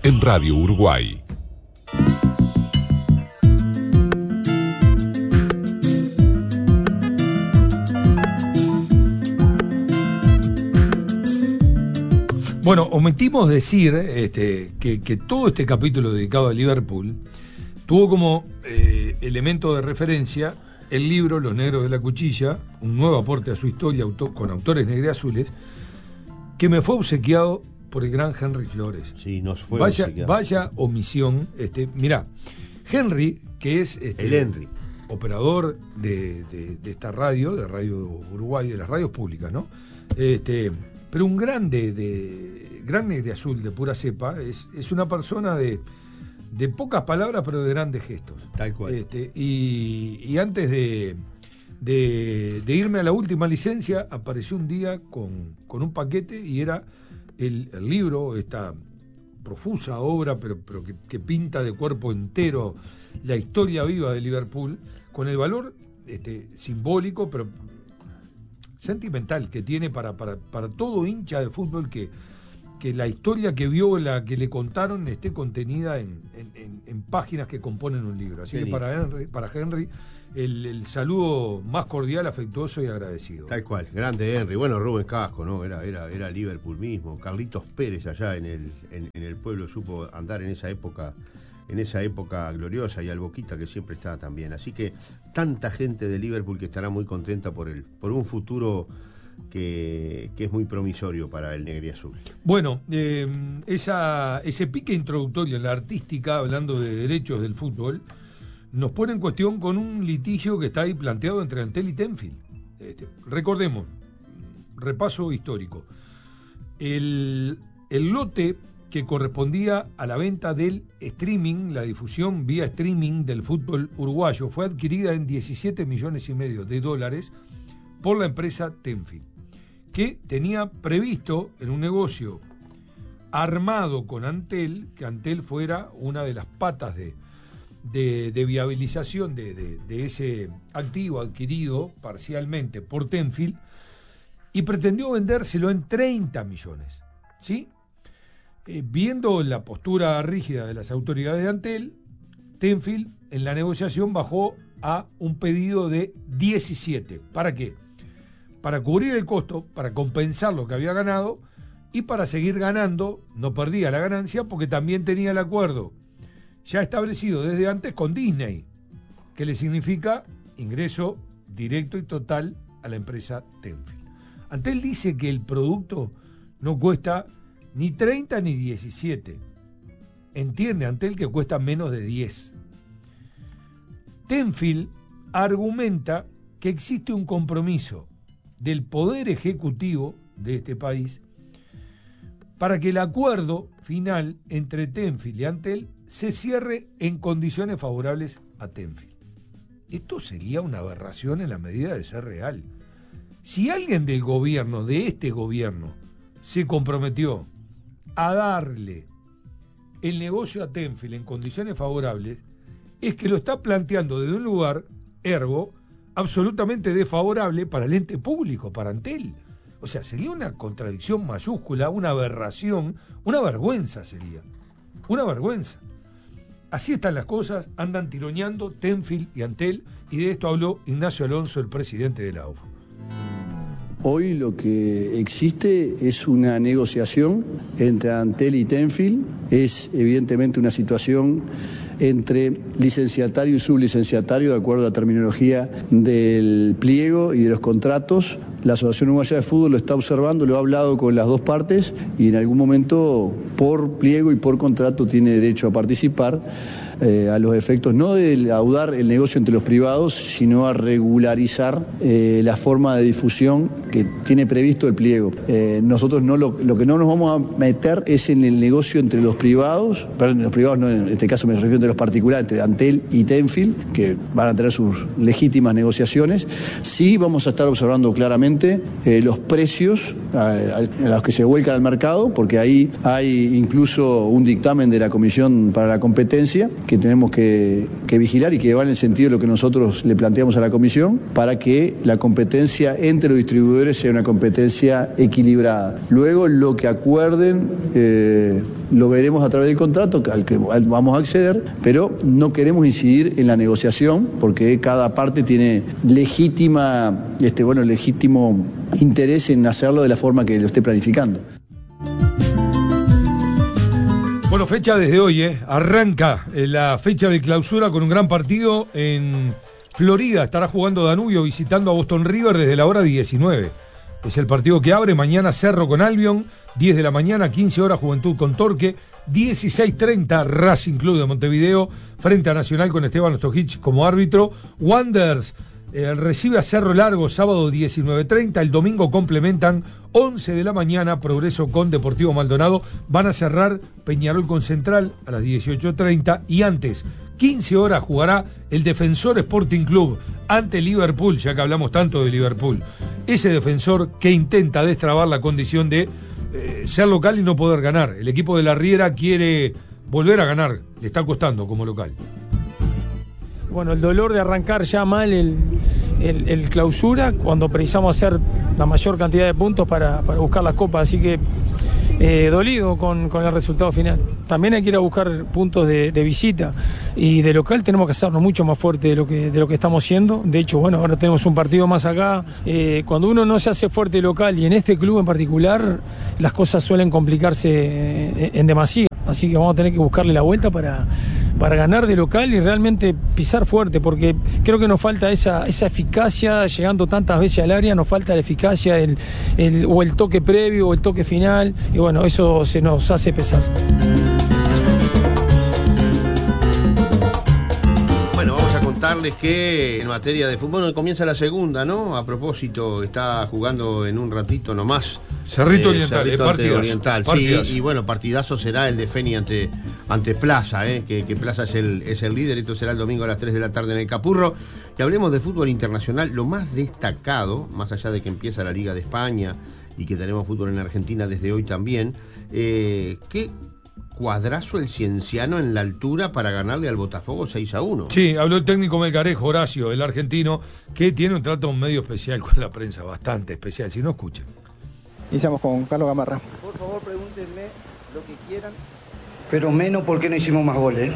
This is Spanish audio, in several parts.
en Radio Uruguay. Bueno, omitimos decir que todo este capítulo dedicado a Liverpool tuvo como elemento de referencia el libro Los Negros de la Cuchilla, un nuevo aporte a su historia con autores negriazules, que me fue obsequiado por el gran Henry Flores. Sí, nos fue vaya omisión. Mirá, Henry, que es el Henry, operador de esta radio, de Radio Uruguay, de las radios públicas, ¿no? Pero un gran negriazul de pura cepa, es una persona de pocas palabras, pero de grandes gestos. Tal cual. Y antes de irme a la última licencia, apareció un día con un paquete y era el libro, esta profusa obra, pero que pinta de cuerpo entero la historia viva de Liverpool, con el valor simbólico, pero sentimental que tiene para todo hincha de fútbol, que la historia que vio, la que le contaron, esté contenida en páginas que componen un libro. Así que para Henry el saludo más cordial, afectuoso y agradecido. Tal cual, grande Henry. Bueno, Rubén Casco, ¿no? Era Liverpool mismo. Carlitos Pérez allá en el pueblo supo andar en esa época gloriosa, y Alboquita, que siempre estaba también. Así que tanta gente de Liverpool que estará muy contenta por un futuro que es muy promisorio para el negriazul. Bueno, ese pique introductorio en la artística, hablando de derechos del fútbol, nos pone en cuestión con un litigio que está ahí planteado entre Antel y Tenfield. Recordemos, repaso histórico. El lote que correspondía a la venta del streaming, la difusión vía streaming del fútbol uruguayo, fue adquirida en $17,5 millones por la empresa Tenfield, que tenía previsto en un negocio armado con Antel, que Antel fuera una de las patas de viabilización de ese activo adquirido parcialmente por Tenfield, y pretendió vendérselo en 30 millones, ¿sí? Viendo la postura rígida de las autoridades de Antel, Tenfield en la negociación bajó a un pedido de 17. ¿Para qué? Para cubrir el costo, para compensar lo que había ganado y para seguir ganando. No perdía la ganancia porque también tenía el acuerdo ya establecido desde antes con Disney, que le significa ingreso directo y total a la empresa Tenfield. Antel dice que el producto no cuesta ni 30 ni 17. Entiende Antel que cuesta menos de 10. Tenfield argumenta que existe un compromiso del Poder Ejecutivo de este país para que el acuerdo final entre Tenfield y Antel se cierre en condiciones favorables a Tenfield. Esto sería una aberración en la medida de ser real. Si alguien del gobierno, de este gobierno, se comprometió a darle el negocio a Tenfield en condiciones favorables, es que lo está planteando desde un lugar, ergo, absolutamente desfavorable para el ente público, para Antel. O sea, sería una contradicción mayúscula, una aberración, una vergüenza sería. Una vergüenza. Así están las cosas, andan tironeando Tenfield y Antel, y de esto habló Ignacio Alonso, el presidente de la AUF. Hoy lo que existe es una negociación entre Antel y Tenfield. Es evidentemente una situación entre licenciatario y sublicenciatario, de acuerdo a la terminología del pliego y de los contratos. La Asociación Uruguaya de Fútbol lo está observando, lo ha hablado con las dos partes y en algún momento, por pliego y por contrato, tiene derecho a participar. A los efectos no de laudar el negocio entre los privados, sino a regularizar la forma de difusión que tiene previsto el pliego. Nosotros lo que no nos vamos a meter es en el negocio entre los privados, perdón, los privados no, en este caso me refiero entre los particulares, entre Antel y Tenfield, que van a tener sus legítimas negociaciones. Sí vamos a estar observando claramente los precios a los que se vuelcan al mercado, porque ahí hay incluso un dictamen de la Comisión para la Competencia que tenemos que vigilar y que va en el sentido de lo que nosotros le planteamos a la comisión para que la competencia entre los distribuidores sea una competencia equilibrada. Luego lo que acuerden lo veremos a través del contrato al que vamos a acceder, pero no queremos incidir en la negociación porque cada parte tiene legítimo interés en hacerlo de la forma que lo esté planificando. Bueno, fecha desde hoy, arranca la fecha de clausura con un gran partido en Florida. Estará jugando Danubio visitando a Boston River desde la hora 19. Es el partido que abre. Mañana Cerro con Albion, 10 de la mañana, 15 horas Juventud con Torque, 16:30 Racing Club de Montevideo frente a Nacional con Esteban Ostojic como árbitro. Wanderers recibe a Cerro Largo sábado 19:30. El domingo complementan 11 de la mañana Progreso con Deportivo Maldonado. Van a cerrar Peñarol con Central a las 18:30 y antes 15 horas jugará el Defensor Sporting Club ante Liverpool, ya que hablamos tanto de Liverpool. Ese Defensor que intenta destrabar la condición de ser local y no poder ganar. El equipo de la Riera quiere volver a ganar, le está costando como local. Bueno, el dolor de arrancar ya mal el clausura cuando precisamos hacer la mayor cantidad de puntos para buscar las copas, así que dolido con el resultado final. También hay que ir a buscar puntos de visita y de local tenemos que hacernos mucho más fuerte de lo que estamos siendo. De hecho, bueno, ahora tenemos un partido más acá. Cuando uno no se hace fuerte local y en este club en particular, las cosas suelen complicarse en demasía. Así que vamos a tener que buscarle la vuelta para ganar de local y realmente pisar fuerte, porque creo que nos falta esa eficacia, llegando tantas veces al área, nos falta la eficacia, o el toque previo o el toque final, y bueno, eso se nos hace pesar. Bueno, vamos a contarles que en materia de fútbol comienza la segunda, ¿no? A propósito, está jugando en un ratito nomás Cerrito Oriental, Oriental. Partidazo. Sí, y bueno, partidazo será el de Feni ante Plaza, que Plaza es el líder. Esto será el domingo a las 3 de la tarde en el Capurro. Y hablemos de fútbol internacional. Lo más destacado, más allá de que empieza la Liga de España y que tenemos fútbol en Argentina desde hoy también, ¿qué cuadrazo el Cienciano en la altura para ganarle al Botafogo 6-1? Sí, habló el técnico Melgarejo, Horacio, el argentino, que tiene un trato medio especial con la prensa, bastante especial. Si no, escuchen. Iniciamos con Carlos Gamarra. Por favor, pregúntenme lo que quieran. Pero menos porque no hicimos más goles.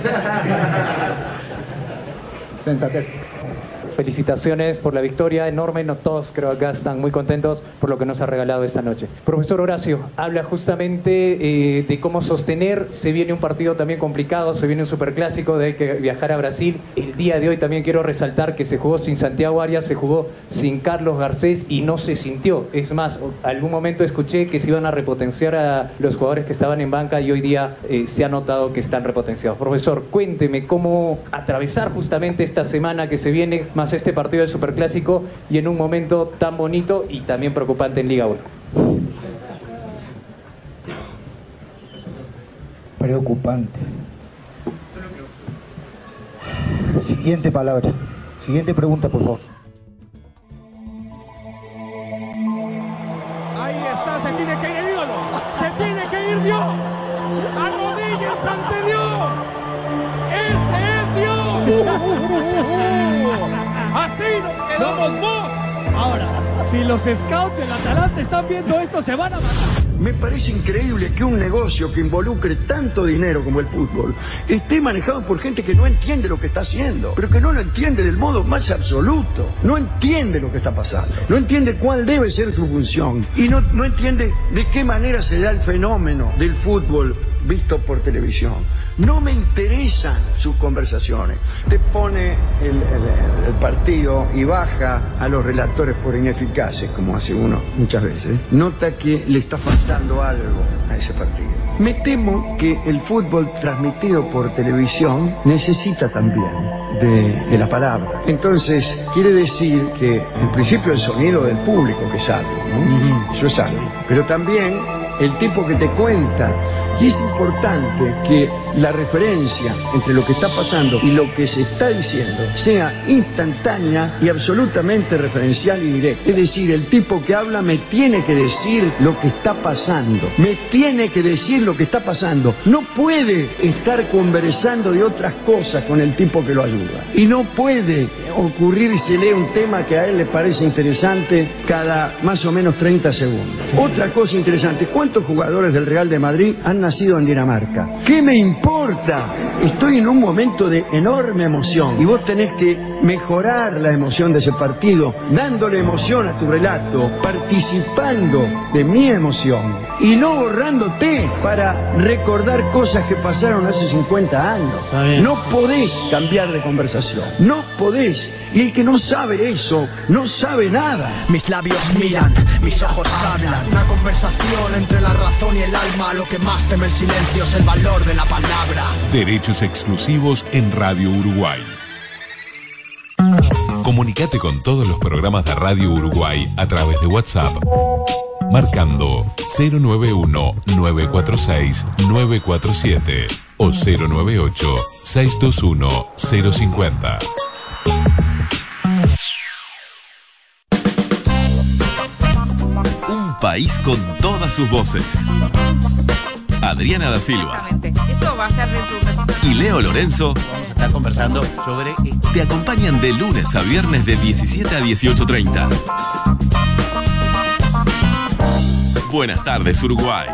Sensatez. Felicitaciones por la victoria enorme, no todos creo acá están muy contentos por lo que nos ha regalado esta noche. Profesor Horacio, habla justamente de cómo sostener, se viene un partido también complicado, se viene un superclásico, de que viajar a Brasil. El día de hoy también quiero resaltar que se jugó sin Santiago Arias, se jugó sin Carlos Garcés y no se sintió. Es más, algún momento escuché que se iban a repotenciar a los jugadores que estaban en banca y hoy día se ha notado que están repotenciados. Profesor, cuénteme cómo atravesar justamente esta semana que se viene, más este partido del Superclásico y en un momento tan bonito y también preocupante en Liga 1. Preocupante. Siguiente palabra. Siguiente pregunta, por favor. Ahí está, se tiene que ir el ídolo. Se tiene que ir Dios. Arrodillas ante Dios. Este es Dios. Así nos quedamos vos. Ahora, si los scouts del Atalanta están viendo esto, se van a matar. Me parece increíble que un negocio que involucre tanto dinero como el fútbol esté manejado por gente que no entiende lo que está haciendo, pero que no lo entiende del modo más absoluto. No entiende lo que está pasando, no entiende cuál debe ser su función y no entiende de qué manera se da el fenómeno del fútbol visto por televisión. No me interesan sus conversaciones. Te pone el partido y baja a los relatores por ineficaces, como hace uno muchas veces. Nota que le está faltando algo a ese partido. Me temo que el fútbol transmitido por televisión necesita también de la palabra. Entonces, quiere decir que en principio el sonido del público que es algo, ¿no? Eso es algo. Pero también el tipo que te cuenta. Y es importante que la referencia entre lo que está pasando y lo que se está diciendo sea instantánea y absolutamente referencial y directa. Es decir, el tipo que habla me tiene que decir lo que está pasando. Me tiene que decir lo que está pasando. No puede estar conversando de otras cosas con el tipo que lo ayuda. Y no puede ocurrírsele un tema que a él le parece interesante cada más o menos 30 segundos. Otra cosa interesante, ¿cuántos jugadores del Real de Madrid han nacido en Dinamarca? ¿Qué me importa? Estoy en un momento de enorme emoción y vos tenés que mejorar la emoción de ese partido, dándole emoción a tu relato, participando de mi emoción y no borrándote para recordar cosas que pasaron hace 50 años. No podés cambiar de conversación, no podés. Y el que no sabe eso, no sabe nada. Mis labios miran, mis ojos hablan. Una conversación entre la razón y el alma. Lo que más teme el silencio es el valor de la palabra. Derechos exclusivos en Radio Uruguay. Comunicate con todos los programas de Radio Uruguay a través de WhatsApp, marcando 091-946-947 o 098-621-050. Un país con todas sus voces. Adriana da Silva. Eso va a ser y Leo Lorenzo. Vamos a estar conversando sobre... Te acompañan de lunes a viernes de 17 a 18:30. Buenas tardes, Uruguay.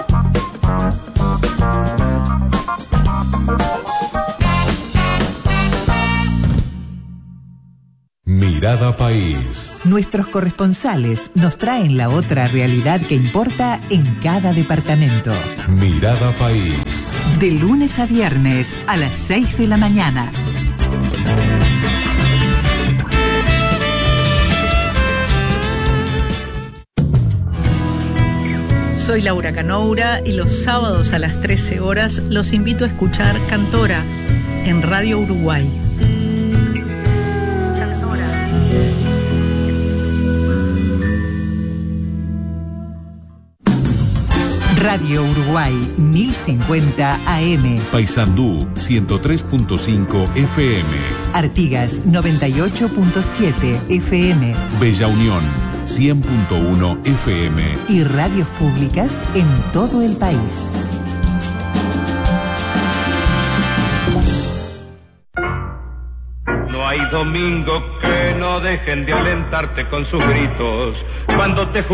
Mirada País. Nuestros corresponsales nos traen la otra realidad que importa en cada departamento. Mirada País. De lunes a viernes a las 6 de la mañana. Soy Laura Canoura y los sábados a las 13 horas los invito a escuchar Cantora en Radio Uruguay. Radio Uruguay 1050 AM. Paysandú 103.5 FM. Artigas 98.7 FM. Bella Unión 100.1 FM. Y radios públicas en todo el país. No hay domingo que no dejen de alentarte con sus gritos. Cuando te